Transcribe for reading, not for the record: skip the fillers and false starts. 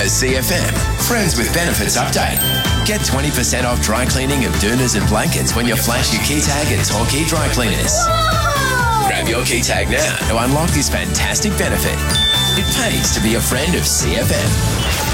CFM. Friends with Benefits update. Get 20% off dry cleaning of doonas and blankets when you flash your key tag at Torquay Dry Cleaners. Whoa! Grab your key tag now to unlock this fantastic benefit. It pays to be a friend of CFM.